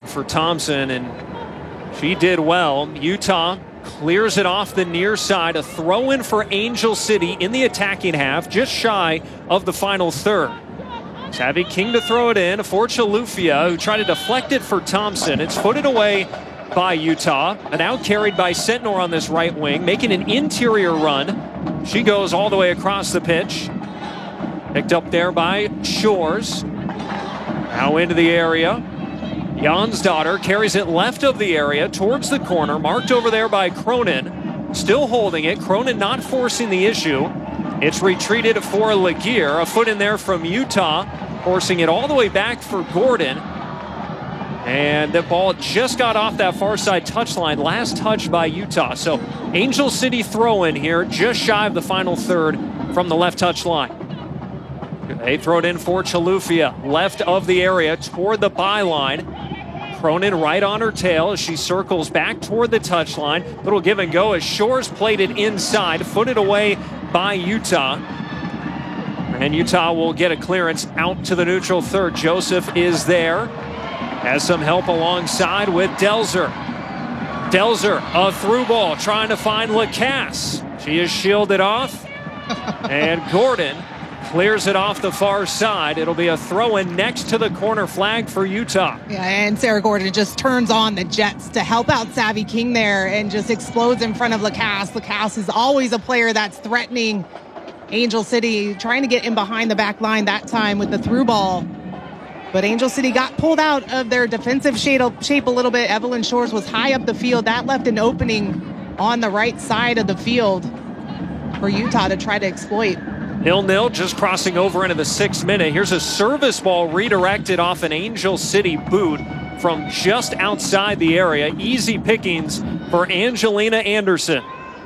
for Thompson, and she did well. Utah clears it off the near side. A throw in for Angel City in the attacking half, just shy of the final third. Savvy King to throw it in for Chilufya, who tried to deflect it for Thompson. It's footed away by Utah, and out carried by Sentnor on this right wing, making an interior run. She goes all the way across the pitch. Picked up there by Shores. Now into the area. Jonsdottir carries it left of the area towards the corner, marked over there by Cronin. Still holding it. Cronin not forcing the issue. It's retreated for Laguerre. A foot in there from Utah, forcing it all the way back for Gordon. And the ball just got off that far side touchline. Last touch by Utah. So Angel City throw in here, just shy of the final third from the left touchline. They throw it in for Chilufya, left of the area toward the byline. Cronin right on her tail as she circles back toward the touchline. Little give and go as Shores played it inside, footed away by Utah. And Utah will get a clearance out to the neutral third. Joseph is there. Has some help alongside with Delzer. Delzer, a through ball, trying to find Lacasse. She is shielded off. And Gordon clears it off the far side. It'll be a throw-in next to the corner flag for Utah. Yeah, and Sarah Gordon just turns on the jets to help out Savvy King there and just explodes in front of Lacasse. Lacasse is always a player that's threatening Angel City, trying to get in behind the back line that time with the through ball. But Angel City got pulled out of their defensive shape a little bit. Evelyn Shores was high up the field. That left an opening on the right side of the field for Utah to try to exploit. 0-0, just crossing over into the 6th minute. Here's a service ball redirected off an Angel City boot from just outside the area. Easy pickings for Angelina Anderson.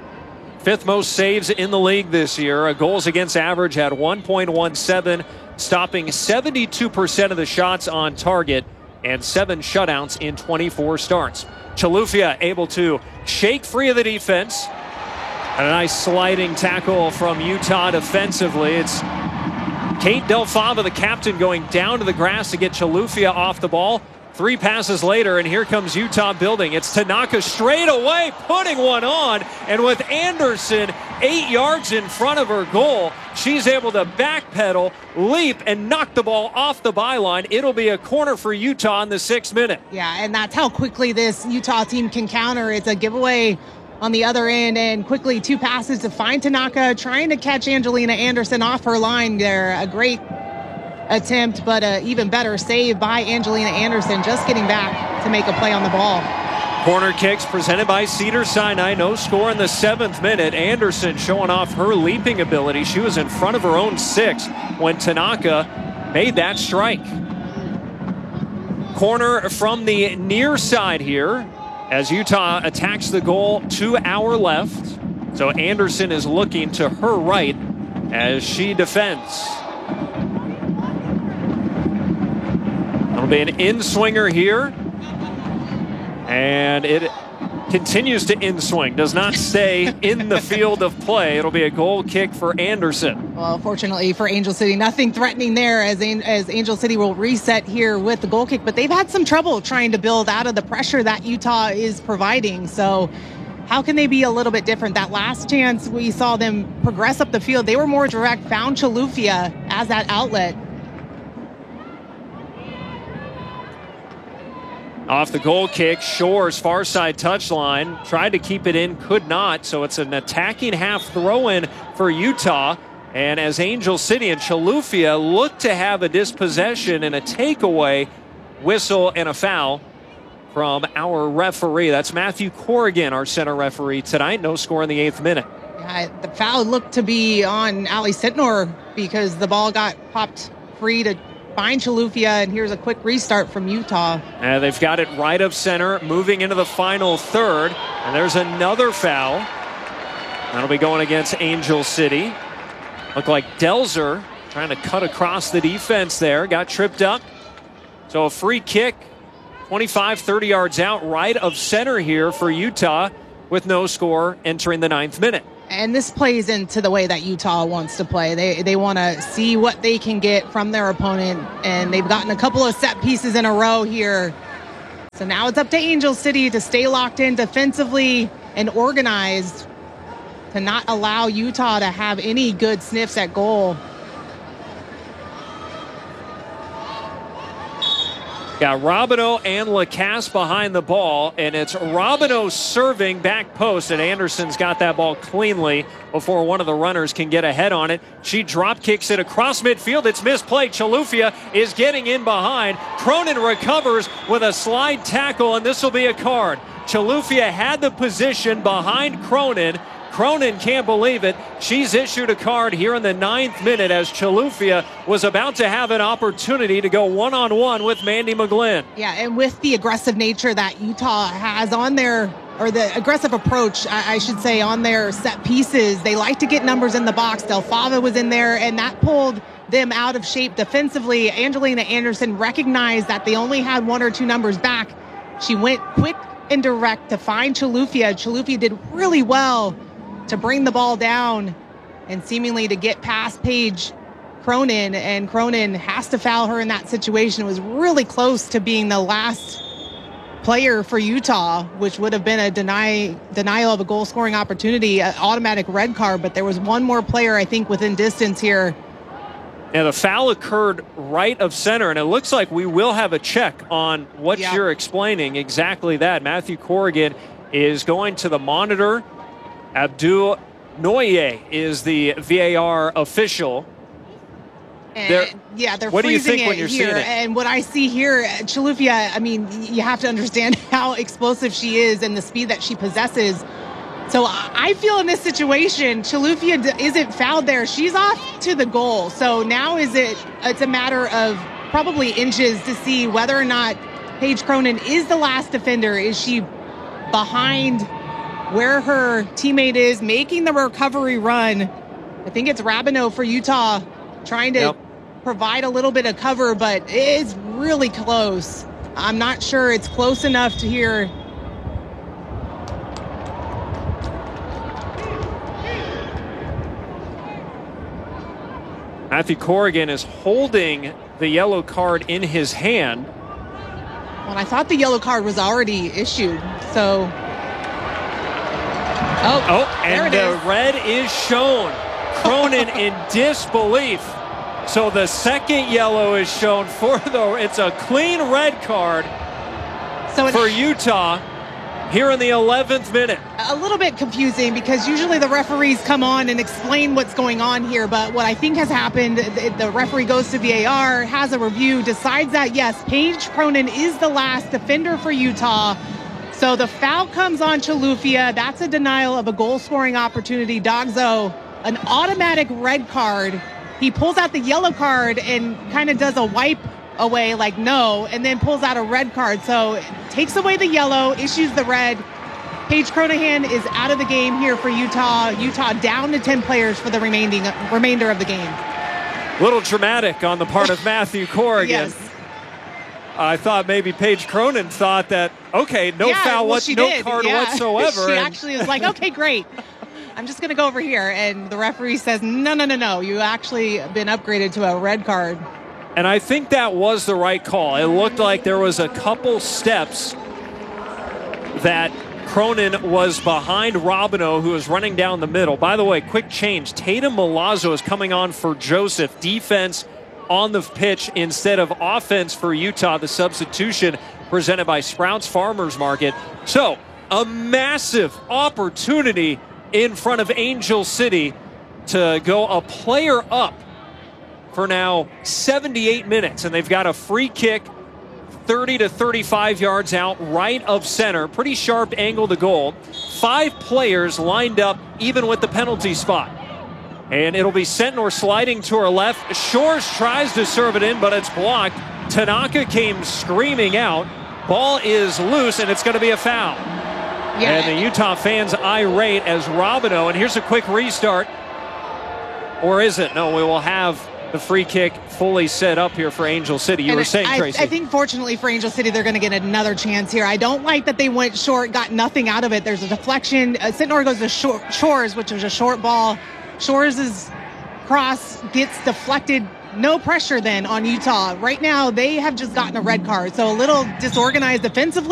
5th most saves in the league this year. A goals against average at 1.17, stopping 72% of the shots on target and 7 shutouts in 24 starts. Chilufya able to shake free of the defense. And a nice sliding tackle from Utah defensively. It's Kate Del Fava, the captain, going down to the grass to get Chilufya off the ball. 3 passes later, and here comes Utah building. It's Tanaka straight away, putting one on. And with Anderson 8 yards in front of her goal, she's able to backpedal, leap, and knock the ball off the byline. It'll be a corner for Utah in the 6th minute. Yeah, and that's how quickly this Utah team can counter. It's a giveaway on the other end, and quickly 2 passes to find Tanaka, trying to catch Angelina Anderson off her line there. A great attempt, but an even better save by Angelina Anderson, just getting back to make a play on the ball. Corner kicks presented by Cedars-Sinai. No score in the 7th minute. Anderson showing off her leaping ability. She was in front of her own 6 when Tanaka made that strike. Corner from the near side here as Utah attacks the goal to our left. So Anderson is looking to her right as she defends. It'll be an in-swinger here. And it continues to in-swing. Does not stay in the field of play. It'll be a goal kick for Anderson. Well, fortunately for Angel City, nothing threatening there as Angel City will reset here with the goal kick. But they've had some trouble trying to build out of the pressure that Utah is providing. So how can they be a little bit different? That last chance we saw them progress up the field, they were more direct, found Chilufya as that outlet. Off the goal kick, Shores, far side touchline, tried to keep it in, could not. So it's an attacking half throw-in for Utah. And as Angel City and Chilufya look to have a dispossession and a takeaway, whistle and a foul from our referee. That's Matthew Corrigan, our center referee tonight. No score in the 8th minute. The foul looked to be on Ali Sentnor because the ball got popped free to find Chilufya, and here's a quick restart from Utah. They've got it right of center, moving into the final third. And there's another foul. That'll be going against Angel City. Looked like Delzer trying to cut across the defense there. Got tripped up. So a free kick, 25, 30 yards out, right of center here for Utah with no score entering the 9th minute. And this plays into the way that Utah wants to play. They want to see what they can get from their opponent, and they've gotten a couple of set pieces in a row here So now it's up to Angel City to stay locked in defensively and organized to not allow Utah to have any good sniffs at goal. Got Robino and Lacasse behind the ball, and it's Robino serving back post, and Anderson's got that ball cleanly before one of the runners can get ahead on it. She drop kicks it across midfield. It's misplayed. Chilufya is getting in behind. Cronin recovers with a slide tackle, and this will be a card. Chilufya had the position behind Cronin. Cronin can't believe it. She's issued a card here in the 9th minute as Chilufya was about to have an opportunity to go one-on-one with Mandy McGlynn. Yeah, and with the aggressive nature that Utah has on their, or the aggressive approach, I should say, on their set pieces, they like to get numbers in the box. Del Fava was in there, and that pulled them out of shape defensively. Angelina Anderson recognized that they only had 1 or 2 numbers back. She went quick and direct to find Chilufya. Chilufya did really well to bring the ball down and seemingly to get past Paige Cronin, and Cronin has to foul her in that situation. It was really close to being the last player for Utah, which would have been a denial of a goal scoring opportunity, an automatic red card, but there was one more player, I think, within distance here. Yeah, the foul occurred right of center, and it looks like we will have a check on what you're explaining, exactly that. Matthew Corrigan is going to the monitor. Abdul Noye is the VAR official. They're what do you think freezing when you're here. seeing it? And what I see here, Chilufya, I mean, you have to understand how explosive she is and the speed that she possesses. So I feel in this situation, Chilufya isn't fouled there. She's off to the goal. So now it's a matter of probably inches to see whether or not Paige Cronin is the last defender. Is she behind where her teammate is, making the recovery run? I think it's Robino for Utah trying to provide a little bit of cover, but it's really close. I'm not sure it's close enough to hear. Matthew Corrigan is holding the yellow card in his hand. Well, I thought the yellow card was already issued, so. And the red is shown. Cronin in disbelief. So the second yellow is shown for it's a clean red card for Utah here in the 11th minute. A little bit confusing because usually the referees come on and explain what's going on here. But what I think has happened, the referee goes to VAR, has a review, decides that, yes, Paige Cronin is the last defender for Utah. So the foul comes on Chilufya. That's a denial of a goal-scoring opportunity. Dogzo, an automatic red card. He pulls out the yellow card and kind of does a wipe away like no, and then pulls out a red card. So takes away the yellow, issues the red. Paige Cronin is out of the game here for Utah. Utah down to 10 players for the remainder of the game. Little dramatic on the part of Matthew Corrigan. Yes. I thought maybe Paige Cronin thought that, okay, no foul, no card whatsoever. She actually was like, okay, great. I'm just going to go over here. And the referee says, no. You actually been upgraded to a red card. And I think that was the right call. It looked like there was a couple steps that Cronin was behind Robino, who was running down the middle. By the way, quick change. Tatum Milazzo is coming on for Joseph. Defense on the pitch instead of offense for Utah. The substitution presented by Sprouts Farmers Market. So a massive opportunity in front of Angel City to go a player up for now 78 minutes. And they've got a free kick 30 to 35 yards out right of center. Pretty sharp angle to goal. 5 players lined up even with the penalty spot. And it'll be Sentnor sliding to her left. Shores tries to serve it in, but it's blocked. Tanaka came screaming out. Ball is loose, and it's going to be a foul. Yeah. And the Utah fans irate as Robino. And here's a quick restart. Or is it? No, we will have the free kick fully set up here for Angel City. You were saying, Tracy. I think fortunately for Angel City, they're going to get another chance here. I don't like that they went short, got nothing out of it. There's a deflection. Sentnor goes to Shores, which was a short ball. Shores' cross gets deflected no pressure then on Utah. Right now, they have just gotten a red card, so a little disorganized defensively.